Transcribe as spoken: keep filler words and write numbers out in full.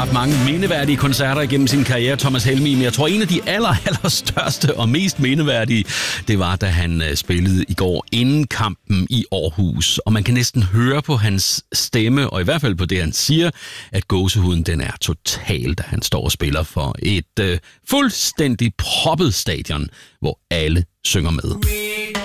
haft mange mindeværdige koncerter igennem sin karriere, Thomas Helmig, men jeg tror, en af de aller, aller største og mest mindeværdige, det var, da han spillede i går inden kampen i Aarhus. Og man kan næsten høre på hans stemme, og i hvert fald på det, han siger, at gåsehuden den er total, da han står og spiller for et øh, fuldstændig proppet stadion, hvor alle synger med.